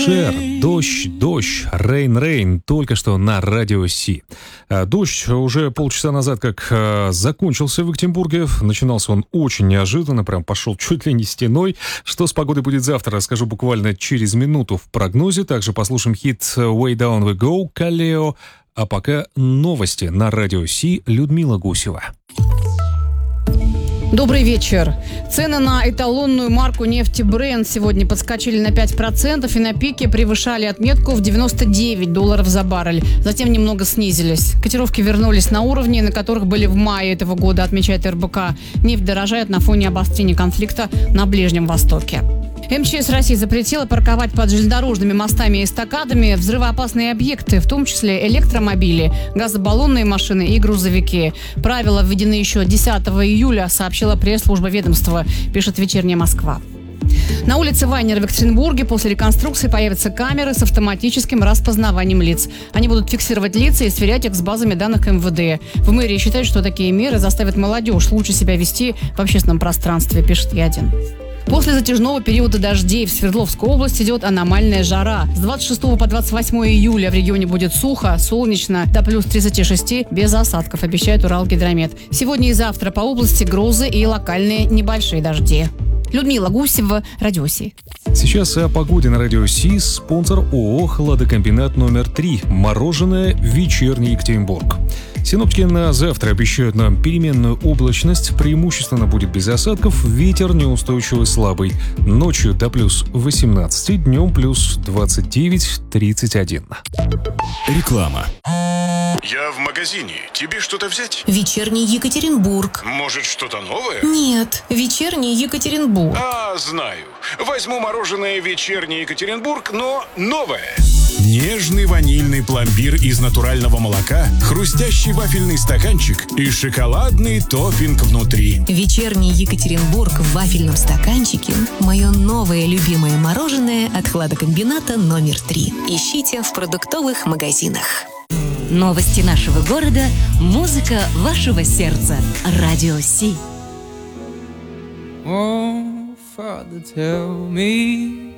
Шер, дождь, рейн, только что на радио Си. Дождь уже полчаса назад как закончился в Екатеринбурге. Начинался он очень неожиданно, прям пошел чуть ли не стеной. Что с погодой будет завтра, расскажу буквально через минуту в прогнозе. Также послушаем хит «Way Down We Go» Калео. А пока новости на радио Си. Людмила Гусева. Добрый вечер. Цены на эталонную марку нефти Brent сегодня подскочили на 5% и на пике превышали отметку в $99 за баррель. Затем немного снизились. Котировки вернулись на уровни, на которых были в мае этого года, отмечает РБК. Нефть дорожает на фоне обострения конфликта на Ближнем Востоке. МЧС России запретила парковать под железнодорожными мостами и эстакадами взрывоопасные объекты, в том числе электромобили, газобаллонные машины и грузовики. Правила введены еще 10 июля, сообщила пресс-служба ведомства, пишет «Вечерняя Москва». На улице Вайнера в Екатеринбурге после реконструкции появятся камеры с автоматическим распознаванием лиц. Они будут фиксировать лица и сверять их с базами данных МВД. В мэрии считают, что такие меры заставят молодежь лучше себя вести в общественном пространстве, пишет Я1. После затяжного периода дождей в Свердловской области идет аномальная жара. С 26 по 28 июля в регионе будет сухо, солнечно, до плюс 36, без осадков, обещает Уралгидромет. Сегодня и завтра по области грозы и локальные небольшие дожди. Людмила Гусева, Радио Си. Сейчас о погоде на радио Си. Спонсор ООО «Хладокомбинат номер 3». Мороженое «Вечерний Екатеринбург». Синоптики на завтра обещают нам переменную облачность. Преимущественно будет без осадков. Ветер неустойчивый слабый. Ночью до плюс 18, днем плюс 29-31. Реклама. Я в магазине. Тебе что-то взять? Вечерний Екатеринбург. Может, что-то новое? Нет, вечерний Екатеринбург. Знаю. Возьму мороженое «Вечерний Екатеринбург», но новое. Нежный ванильный пломбир из натурального молока, хрустящий вафельный стаканчик и шоколадный топпинг внутри. Вечерний Екатеринбург в вафельном стаканчике – мое новое любимое мороженое от хладокомбината номер 3. Ищите в продуктовых магазинах. Новости нашего города, музыка вашего сердца. Радио Си. Oh, Father, tell me